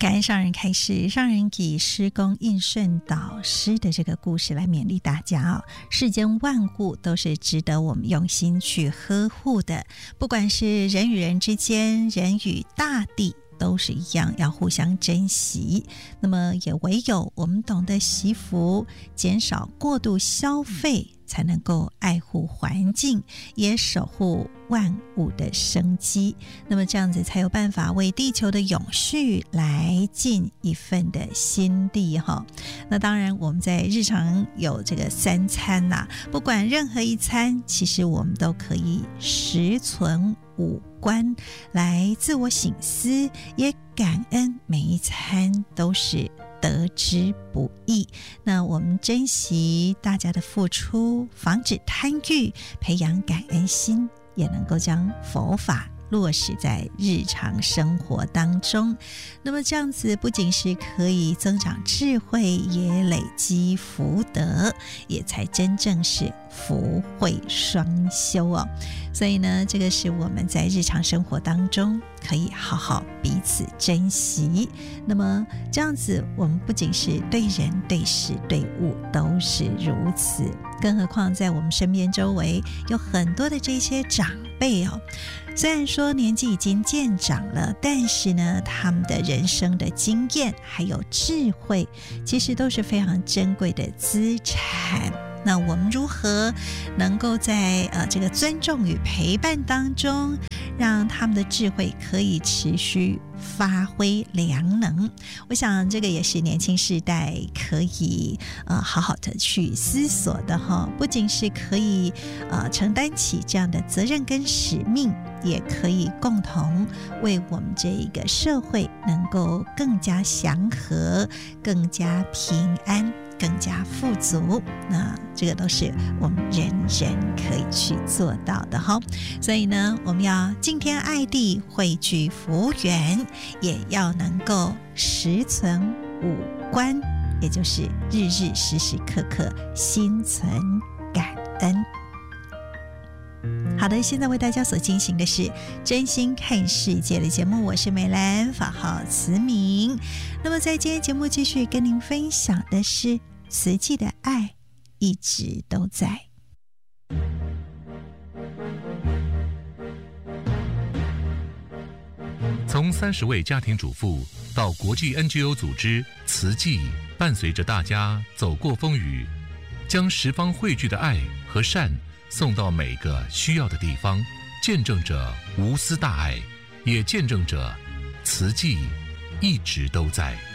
感恩上人开示，上人以师公应顺导师的这个故事来勉励大家世间万物都是值得我们用心去呵护的，不管是人与人之间，人与大地都是一样，要互相珍惜。那么也唯有我们懂得惜福，减少过度消费，才能够爱护环境，也守护万物的生机。那么这样子才有办法为地球的永续来尽一份的心力哈。那当然我们在日常有这个3餐不管任何一餐，其实我们都可以实存5观来自我省思，也感恩每一餐都是得之不易。那我们珍惜大家的付出，防止贪欲，培养感恩心，也能够将佛法落实在日常生活当中。那么这样子不仅是可以增长智慧，也累积福德，也才真正是福慧双修所以呢，这个是我们在日常生活当中可以好好彼此珍惜。那么这样子我们不仅是对人对事对物都是如此，更何况在我们身边周围有很多的这些长辈虽然说年纪已经渐长了，但是呢他们的人生的经验还有智慧其实都是非常珍贵的资产。那我们如何能够在这个尊重与陪伴当中，让他们的智慧可以持续发挥良能？我想这个也是年轻世代可以好好的去思索的不仅是可以承担起这样的责任跟使命，也可以共同为我们这一个社会能够更加祥和，更加平安，更加富足。那这个都是我们人人可以去做到的所以呢，我们要敬天爱地，汇聚福缘，也要能够实存5观，也就是日日时时刻刻心存感恩。好的，现在为大家所进行的是真心看世界的节目，我是美兰，法号慈明。那么在今天节目继续跟您分享的是慈济的爱一直都在。 从30位家庭主妇到国际 NGO 组织慈济，伴随着大家走过风雨，将十方汇聚的爱和善送到每个需要的地方，见证着无私大爱，也见证着慈济一直都在。